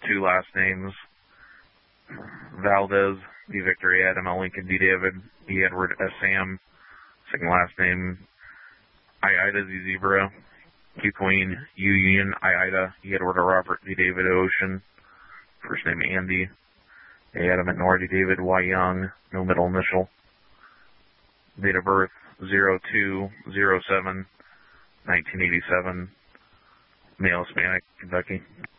2 last names. Valdez, D. Victor, Adam, L. Lincoln, D. David, E. Edward, S. Sam. Second last name, I. Ida, Z. Zebra, Q. Queen, U. Union, I. Ida, E. Edward, Robert, D. David, Ocean. First name, Andy, A. Adam, at Nora, D. David, Y. Young, no middle initial. Date of birth, 02/07/1987. Male, Hispanic, Kentucky.